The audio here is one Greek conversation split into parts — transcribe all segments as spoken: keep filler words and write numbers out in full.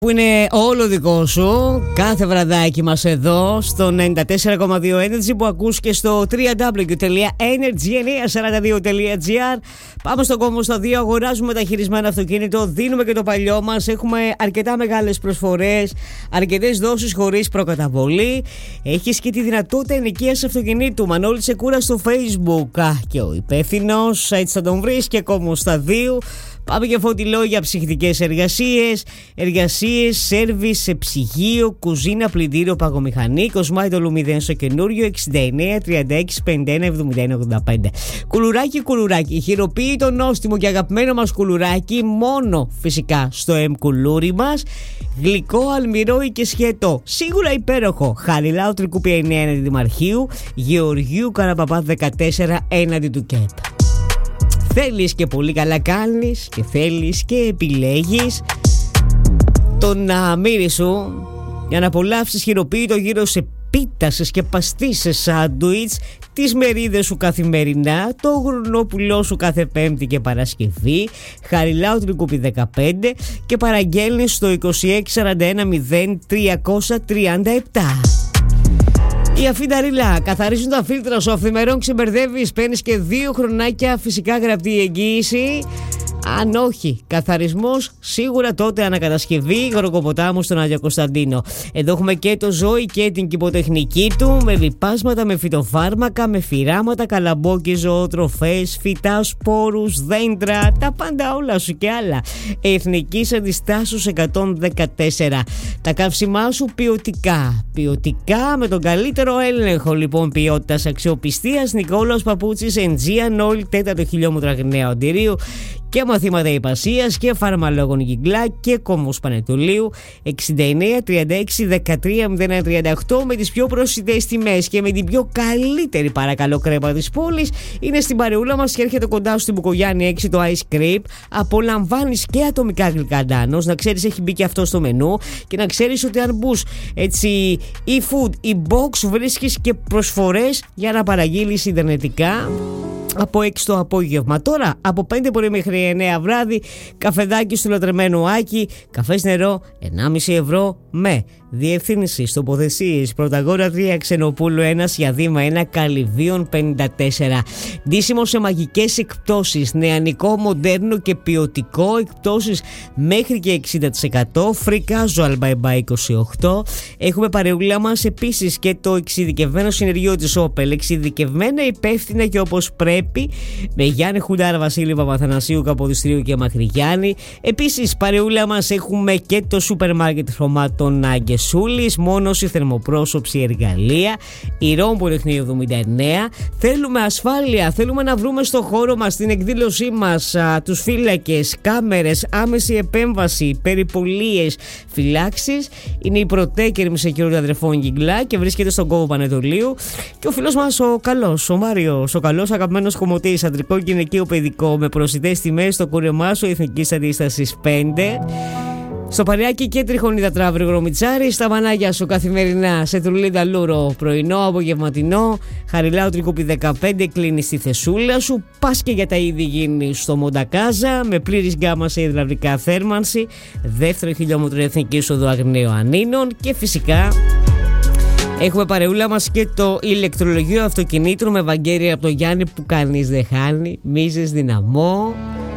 Που είναι όλο δικό σου κάθε βραδάκι μας εδώ στο ενενήντα τέσσερα κόμμα δύο Energy, που ακούς και στο double-u double-u double-u τελεία energy εννιακόσια σαράντα δύο τελεία gr. Πάμε στον κόμβο στα δύο, αγοράζουμε μεταχειρισμένο αυτοκίνητο, δίνουμε και το παλιό μας. Έχουμε αρκετά μεγάλες προσφορές, αρκετές δόσεις χωρίς προκαταβολή. Έχεις και τη δυνατότητα ενοικίας αυτοκινήτου. Μανώλη Σεκούρα στο Facebook και ο υπεύθυνος, έτσι θα τον βρεις, και κόμβο στα δύο. Πάμε και Φωτειλό για ψυχτικές εργασίες, εργασίες, σέρβις σε ψυγείο, κουζίνα, πλυντήριο, παγομηχανή. Κοσμάιτο Λουμιδέν στο καινούριο εξήντα εννέα τριάντα έξι πενήντα ένα εβδομήντα ένα ογδόντα πέντε. Κουλουράκι, κουλουράκι, χειροποίητο νόστιμο και αγαπημένο μας κουλουράκι, μόνο φυσικά στο M κουλούρι μας. Γλυκό, αλμυρό ή και σκέτο, σίγουρα υπέροχο. Χαριλάου Τρικούπια εννέα έναντι Δημαρχείου, Γεωργίου Καραπαπά δεκατέσσερα έναντι του ΚΕΠ. Θέλεις και πολύ καλά κάνεις και θέλεις και επιλέγεις τον αμύρι σου για να απολαύσεις χειροποίητο γύρω σε πίτα, σε σκεπαστή, σε σάντουιτς, τις μερίδες σου καθημερινά, το γουρνόπουλό σου κάθε Πέμπτη και Παρασκευή. Χαριλάου Τρικούπι δεκαπέντε και παραγγέλνεις στο είκοσι έξι σαράντα ένα μηδέν τριακόσια τριάντα επτά. Η Αφίντα Ρίλα, καθαρίζουν τα φίλτρα σου, αυθημερών ξεμπερδεύεις, παίρνεις και δύο χρονάκια φυσικά γραπτή εγγύηση. Αν όχι καθαρισμός, σίγουρα τότε ανακατασκευή. Γροκοποτάμου στον Άγιο Κωνσταντίνο. Εδώ έχουμε και το ζώη και την κυποτεχνική του, με λιπάσματα, με φυτοφάρμακα, με φυράματα, καλαμπόκι, ζωοτροφές, φυτά, σπόρους, δέντρα, τα πάντα όλα σου και άλλα. Εθνικής Αντιστάσεως εκατόν δεκατέσσερα. Τα καύσιμά σου ποιοτικά. Ποιοτικά με τον καλύτερο έλεγχο λοιπόν ποιότητας, αξιοπιστίας. Νικόλαος Παπούτσης, Aegean Oil, τέταρτο χιλιόμετρο Αγριναίου Αντιρίου. Και μαθήματα υπασίας και φαρμαλόγων Γιγκλά και Κόμβος Πανετολίου εξήντα εννέα τριάντα έξι δεκατρία μηδέν ένα τριάντα οκτώ, με τις πιο προσιτές τιμές και με την πιο καλύτερη παρακαλώ κρέπα της πόλης. Είναι στην παρεούλα μας και έρχεται κοντά σου στην Μπουκογιάννη έξι το Ice Cream. Απολαμβάνεις και ατομικά γλυκά ντάνος, να ξέρεις έχει μπει και αυτό στο μενού, και να ξέρεις ότι αν μπους έτσι e-food ή box βρίσκεις και προσφορές για να παραγγείλεις ιντερνετικά από έξι το απόγευμα. Τώρα από πέντε πρωί μέχρι εννέα βράδυ, καφεδάκι στο λατρεμένο Άκη, καφές νερό ενάμιση ευρώ με διευθύνσεις, τοποθεσίες Πρωταγόρα τρία, Ξενοπούλου ένα, Σιαδήμα ένα, Καλυβίων πενήντα τέσσερα. Ντύσιμο σε μαγικές εκπτώσεις, νεανικό, μοντέρνο και ποιοτικό, εκπτώσεις μέχρι και εξήντα τοις εκατό. Free casual bye bye είκοσι οκτώ. Έχουμε παρεούλα μας επίσης και το εξειδικευμένο συνεργείο της Opel, εξειδικευμένα, υπεύθυνα και όπως πρέπει, με Γιάννη Χουντάρα, Βασίλη Παπαθανασίου, Καποδιστρίου και Μακρυγιάννη. Επίσης παρεούλα μας έχουμε και το σούπερ μάρκετ χρωμάτων Αγγεσούλης, μόνος η θερμοπρόσωψη εργαλεία, η Ρώμ Πολυχνίου εβδομήντα εννέα. Θέλουμε ασφάλεια, θέλουμε να βρούμε στο χώρο μας, στην εκδήλωσή μας, α, τους φύλακες, κάμερες, άμεση επέμβαση, περιπολίες, φυλάξεις. Είναι η Προτέκερ Security αδερφών Γιγκλά και βρίσκεται στον κόμβο Πανετολίου. Και ο φίλος μας ο καλός, ο Μάριος, ο καλός αγαπημένος κομμωτής, αντρικό, γυναικείο, παιδικό, με προσιτές τιμές στο κούρεμά σου Εθνικής Αντίστασης πέντε. Στο Παριάκι και Τριχονίδα Τράβρη Γρομιτσάρη, στα μανάγια σου καθημερινά σε Τρουλίδα Λούρο, πρωινό, απογευματινό. Χαριλάου Τρικούπι δεκαπέντε, κλείνει στη θεσούλα σου. Πας και για τα είδη γίνει στο Μοντακάζα, με πλήρης γκάμα σε υδραυλικά θέρμανση. Δεύτερο χιλιόμετρο Εθνικής Οδού Αγριναίου Ανίνων. Και φυσικά έχουμε παρεούλα μας και το ηλεκτρολογείο αυτοκινήτων με Βαγγέλη από το Γιάννη, που κανείς δεν χάνει. Μίζες δυναμό,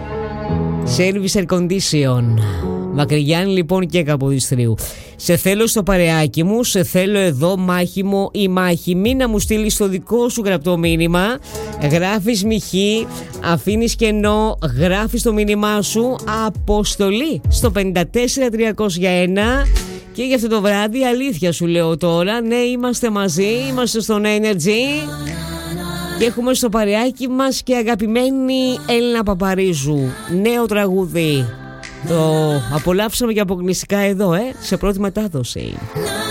service air condition. Μακρυγιάννη λοιπόν και Καποδιστρίου. Σε θέλω στο παρεάκι μου, σε θέλω εδώ μάχημο ή μάχημη, να μου στείλεις το δικό σου γραπτό μήνυμα. Γράφεις μιχή, αφήνεις κενό, γράφεις το μήνυμά σου, αποστολή στο πενήντα τέσσερα τριακόσια ένα. Και για αυτό το βράδυ, αλήθεια σου λέω τώρα, ναι, είμαστε μαζί, είμαστε στον Energy και έχουμε στο παρεάκι μας και αγαπημένη Έλληνα Παπαρίζου, νέο τραγούδι. Το απολαύσαμε και αποκλειστικά εδώ, ε, σε πρώτη μετάδοση.